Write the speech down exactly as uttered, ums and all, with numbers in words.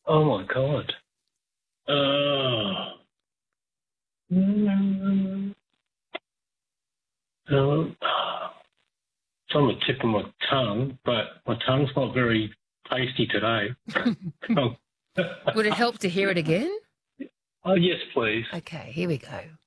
Oh, my God. Uh, mm, uh, it's on the tip of my tongue, but my tongue's not very tasty today. Oh. Would it help to hear it again? Oh, yes, please. Okay, here we go.